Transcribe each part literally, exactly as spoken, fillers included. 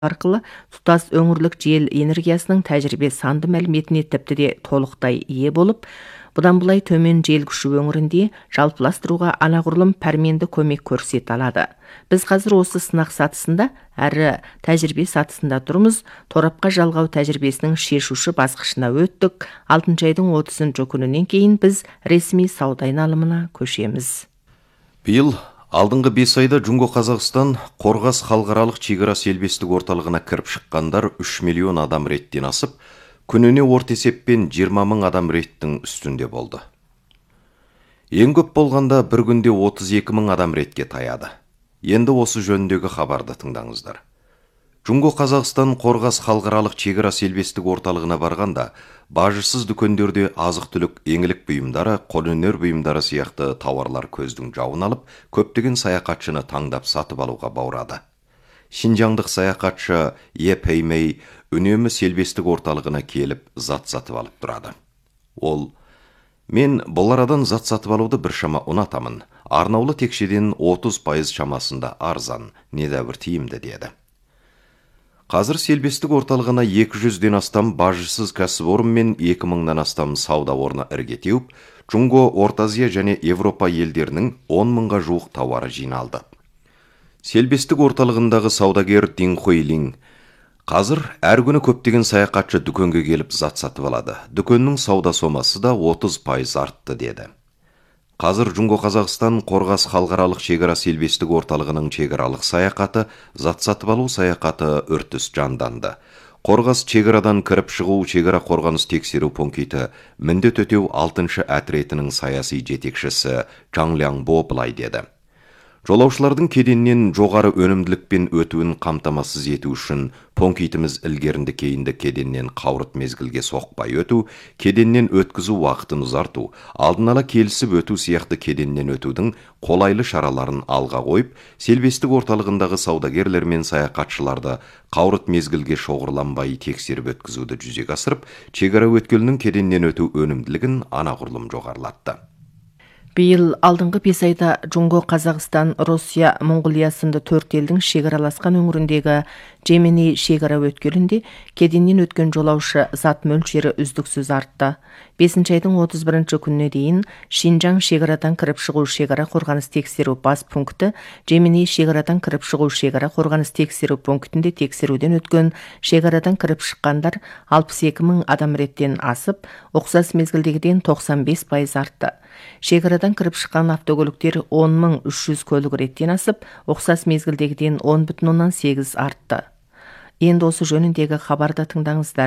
арқылы тұтас өңірлік жел энергиясының тәжірибе санды мәліметіне тіпті де толықтай ие болып, бұдан бұлай төмен жел күші өңірінде жалпыластыруға анағұрлым пәрменді көмек көрсете алады. Біз қазір осы сынақ сатысында әрі тәжірибе сатысында тұрмыз. Торапқа жалғау тәжірибесінің шешуші басқышына өттік. алтыншы айдың отызыншы күнінен кейін біз ресми сауда айналымына көшеміз. Биыл алдыңғы бес айда Джунго Қазақстан Қорғас халықаралық шекара селбестік орталығына кіріп шыққандар үш миллион адам реттен асып, күніне орта есеппен жиырма мың адам реттің үстінде болды. Ең көп болғанда бір күнде отыз екі мың адам ретке таяды. Енді осы жөніндегі хабарды тыңдаңыздар. Джунго Қазақстан Қорғас халықаралық шекара селбестік орталығына барғанда, бажысыз дүкендерде азық-түлік, еңлік бұйымдары, қолөнер бұйымдары сияқты тауарлар көздің жауын алып, көптеген саяхатшыны таңдап сатып алуға баурады. Шинжаңдық саяхатшы Е Пеймей үнемі селбестік орталығына келіп зат сатып алып тұрады. Ол: "Мен бұл арадан зат сатып алуды біршама ұнатамын. Арнаулы текшеден отыз пайыз шамасында арзан, недәбір тиімді", деді. Қазір селбестік орталығына екі жүзден астам бажысыз кәсіпорын мен екі мыңнан астам сауда орны ірге теуіп, Джунго, Орта Азия және Европа елдерінің он мыңға жуық тауары жиналды. Селбестік орталығындағы саудагер Дин Хуйлин: "Қазір әр күні көптеген саяхатшы дүкенге келіп зат сатып алады. Дүкеннің сауда сомасы да отыз пайыз артты", деді. Қазір Джунго Қазақстан Қорғас халықаралық шекара селбестік орталығының шекаралық саяхаты, зат сатып алу саяхаты үртіс жанданды. Қорғас шекарадан кіріп шығу шекара қорғаныс тексеру пункті міндет өтеу алтыншы әтіретінің саяси жетекшісі Чан Ляң Бо былай деді: "Жолаушылардың кеденнен жоғары өнімділікпен өтуін қамтамасыз ету үшін пунктіміз ілгерінді кейінді кеденнен қауырт мезгілге соқпай өту, кеденнен өткізу уақытын ұзарту, алдын ала келісіп өту сияқты кеденнен өтудің қолайлы шараларын алға қойып, селбестік орталығындағы саудагерлер мен саяхатшыларды қауырт мезгілге шоғырланбай тексеріп өткізуді жүзеге асырып, шекара өткелінің кеденнен өту өнімділігін анағұрлым жоғарылатты." Биыл алдыңғы бес айда Джунго Қазақстан, Россия, Монғолия сынды төрт елдің шекараласқан өңіріндегі Жемени шекара өткелінде кеденнен өткен жолаушы зат мөлшері үздіксіз артты. бесінші айдың отыз бірінші күніне дейін Шинжаң шекарадан кіріп шығу шекара қорғаныс тексеру бас пункті, Жемени шекарадан кіріп шығу шекара қорғаныс тексеру пунктінде тексеруден өткен шекарадан кіріп шыққандар алпыс екі мың адам реттен асып, ұқсас мезгілдегіден тоқсан бес пайыз артты. Шекарадан кіріп шыққан автокөліктер он мың үш жүз көлік реттен асып, ұқсас мезгілдегіден он бүтін оннан сегіз артты. Енді осы жөніндегі хабарды тыңдаңыздар.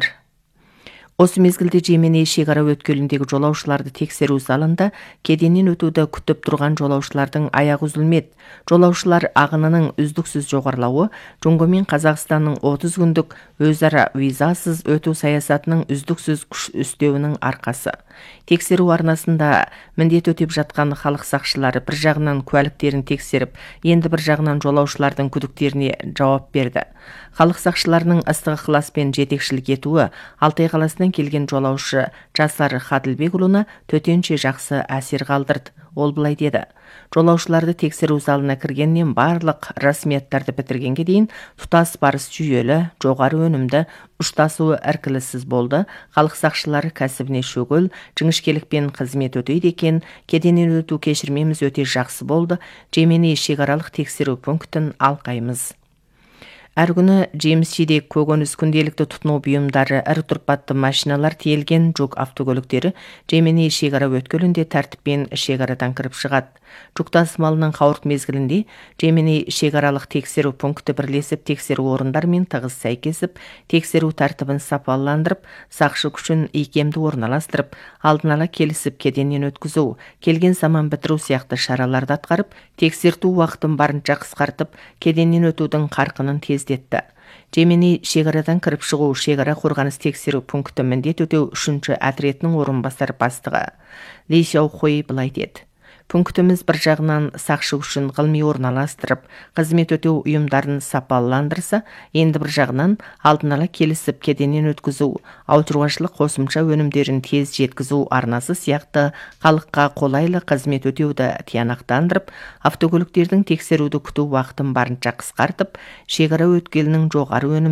Осы мезгілде Жемени шекара өткеліндегі жолаушыларды тексеру залында кеденнен өтуді күтіп тұрған жолаушылардың аяғы үзілмеді. Жолаушылар ағынының үздіксіз жоғарылауы Джунго мен Қазақстанның отыз күндік өзара визасыз өту саясатының үздіксіз күш үстеуінің арқасы. Тексеру арнасында міндет өтеп жатқан халық сақшылары бір жағынан куәліктерін тексеріп, енді бір жағынан жолаушылардың күдіктеріне жауап берді. Халық сақшыларының ыстық ықыласпен жетекшілік етуі Алтай қаласынан келген жолаушы Жасар Хадылбекұлына төтенше жақсы әсер қалдырды. Ол былай деді: "Жолаушыларды тексеру залына кіргеннен барлық расмияттарды бітіргенге дейін тұтас барыс жүйелі, жоғары өнімді, ұштасуы іркіліссіз болды. Халық сақшылары кәсібіне шөгіл, жіңішкелікпен қызмет өтейді екен. Кеденнен өту кешірмеміз өте жақсы болды. Жемени шекаралық тексеру пунктін алқаймыз." Әр күні жеміс-жидек, көкөніс, күнделікті тұтыну бұйымдары, ірі тұрпатты машиналар тиелген жүк автокөліктері Жемени шекара өткелінде тәртіппен шекарадан кіріп шығады. Жүк тасымалының қауырт мезгілінде Жемени шекаралық тексеру пункті бірлесіп тексеру орындарымен тығыз сәйкесіп, тексеру тәртібін сапаландырып, сақшы күшін икемді орналастырып, алдын ала келісіп кеденнен өткізу, келген заман бітіру сияқты шараларды атқарып, тексерту уақытын барынша қысқартып, кеденнен өтудің қарқынын тездетті. Жемени шекарадан кіріп шығу шекара қорғаныс тексеру пункті міндет өтеу үшінші әтіретінің орынбасар бастығы Ли Сяохуй былай деді: Пунктіміз бір жағынан сақшы үшін ғылыми орналастырып, қызмет өтеу ұйымдарын сапаландырса, енді бір жағынан алдын ала келісіп кеденнен өткізу, ауылшаруашылық қосымша өнімдерін тез жеткізу арнасы сияқты халыққа қолайлы қызмет өтеуді тиянақтандырып, автокөліктердің тексеруді күту уақытын барынша қысқартып, шекара өткелінің жоғары өнім